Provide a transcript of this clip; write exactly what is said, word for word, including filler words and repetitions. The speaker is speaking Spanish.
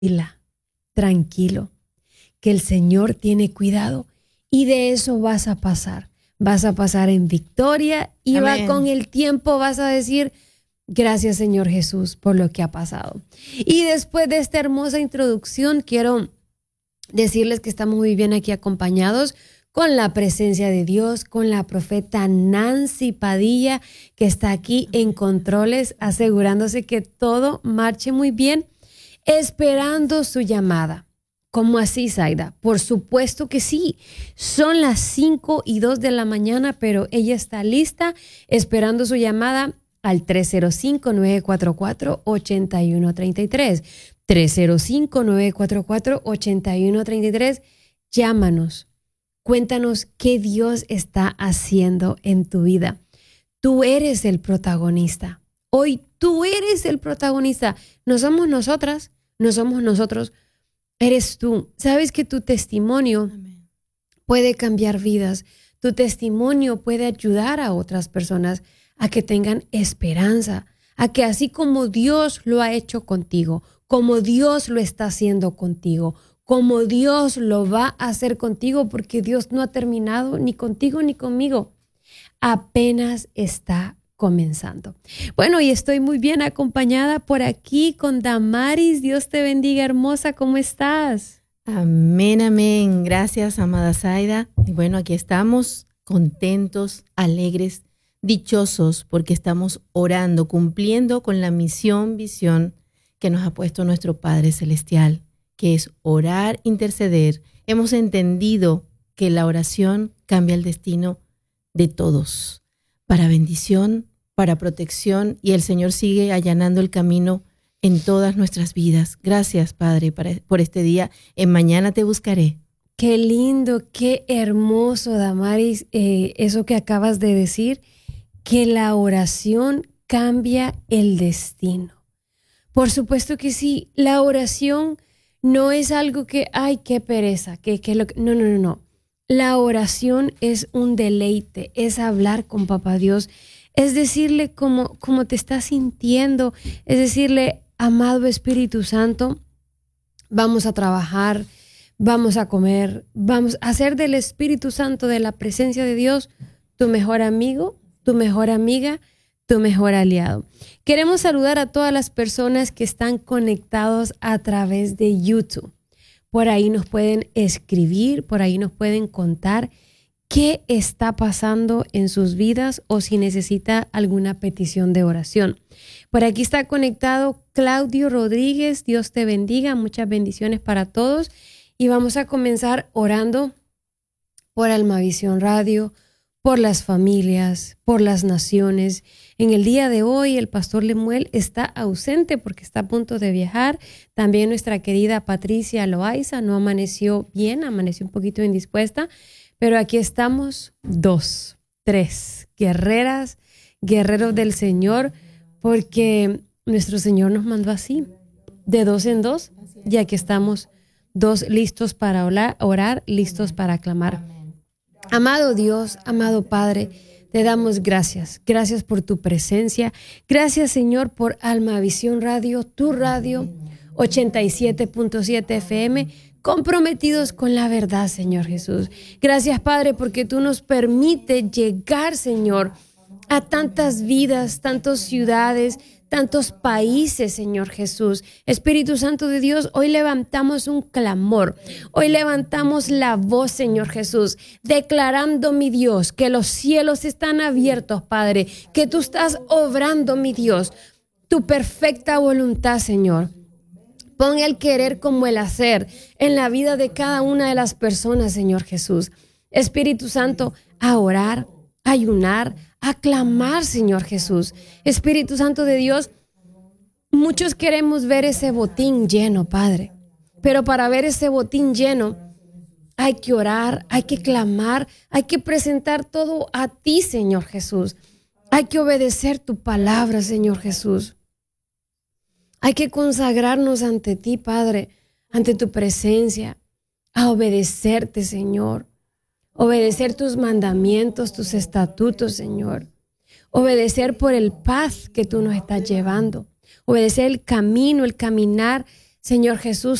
tranquilo, que el Señor tiene cuidado y de eso vas a pasar. Vas a pasar en victoria y va, con el tiempo vas a decir, gracias Señor Jesús por lo que ha pasado. Y después de esta hermosa introducción, quiero decirles que estamos muy bien aquí acompañados con la presencia de Dios, con la profeta Nancy Padilla, que está aquí en controles, asegurándose que todo marche muy bien, esperando su llamada. ¿Cómo así, Zaida? Por supuesto que sí. Son las cinco y dos de la mañana, pero ella está lista, esperando su llamada al tres cero cinco, nueve cuatro cuatro, ocho uno tres tres. tres cero cinco, nueve cuatro cuatro, ocho uno tres tres. Llámanos. Cuéntanos qué Dios está haciendo en tu vida. Tú eres el protagonista. Hoy tú eres el protagonista. No somos nosotras, no somos nosotros. Eres tú. Sabes que tu testimonio Amén. Puede cambiar vidas. Tu testimonio puede ayudar a otras personas a que tengan esperanza, a que así como Dios lo ha hecho contigo, como Dios lo está haciendo contigo, como Dios lo va a hacer contigo, porque Dios no ha terminado ni contigo ni conmigo. Apenas está comenzando. Bueno, y estoy muy bien acompañada por aquí con Damaris. Dios te bendiga, hermosa. ¿Cómo estás? Amén, amén. Gracias, amada Zaida. Y bueno, aquí estamos contentos, alegres, dichosos, porque estamos orando, cumpliendo con la misión, visión que nos ha puesto nuestro Padre Celestial, que es orar, interceder. Hemos entendido que la oración cambia el destino de todos, para bendición, para protección, y el Señor sigue allanando el camino en todas nuestras vidas. Gracias, Padre, para, por este día. En mañana te buscaré. Qué lindo, qué hermoso, Damaris, eh, eso que acabas de decir, que la oración cambia el destino. Por supuesto que sí, la oración no es algo que, ay, qué pereza, que, que lo que, no, no, no, no. La oración es un deleite, es hablar con Papá Dios, es decirle cómo, cómo te estás sintiendo, es decirle, amado Espíritu Santo, vamos a trabajar, vamos a comer, vamos a hacer del Espíritu Santo, de la presencia de Dios, tu mejor amigo, tu mejor amiga, tu mejor aliado. Queremos saludar a todas las personas que están conectados a través de YouTube. Por ahí nos pueden escribir, por ahí nos pueden contar qué está pasando en sus vidas o si necesita alguna petición de oración. Por aquí está conectado Claudio Rodríguez. Dios te bendiga. Muchas bendiciones para todos. Y vamos a comenzar orando por Almavisión Radio, por las familias, por las naciones. En el día de hoy el pastor Lemuel está ausente porque está a punto de viajar. También nuestra querida Patricia Loaiza no amaneció bien, amaneció un poquito indispuesta, pero aquí estamos dos, tres guerreras, guerreros del Señor, porque nuestro Señor nos mandó así, de dos en dos, y aquí estamos dos listos para orar, orar listos para clamar. Amado Dios, amado Padre, te damos gracias. Gracias por tu presencia. Gracias, Señor, por Almavisión Radio, tu radio, ochenta y siete punto siete F M, comprometidos con la verdad, Señor Jesús. Gracias, Padre, porque tú nos permites llegar, Señor, a tantas vidas, tantas ciudades, tantos países, Señor Jesús. Espíritu Santo de Dios, hoy levantamos un clamor. Hoy levantamos la voz, Señor Jesús, declarando, mi Dios, que los cielos están abiertos, Padre, que tú estás obrando, mi Dios, tu perfecta voluntad, Señor. Pon el querer como el hacer en la vida de cada una de las personas, Señor Jesús. Espíritu Santo, a orar, a ayunar, a clamar, Señor Jesús. Espíritu Santo de Dios, muchos queremos ver ese botín lleno, Padre. Pero para ver ese botín lleno, hay que orar, hay que clamar, hay que presentar todo a ti, Señor Jesús. Hay que obedecer tu palabra, Señor Jesús. Hay que consagrarnos ante ti, Padre, ante tu presencia, a obedecerte, Señor. Obedecer tus mandamientos, tus estatutos, Señor. Obedecer por el paz que tú nos estás llevando. Obedecer el camino, el caminar Señor Jesús,